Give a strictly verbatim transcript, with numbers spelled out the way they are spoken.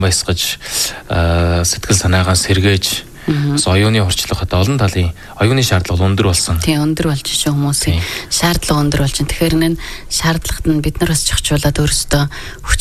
баясгаж сэтгэл санаагаа сэргээж бас оюуны орчлох одоо олон талын оюуны шаардлага өндөр болсон. Тийм өндөр болж шүү хүмүүсийн шаардлага өндөр болж байна. Тэгэхээр энэ шаардлагад нь бид нар бас чухчуулаад өөрсдөө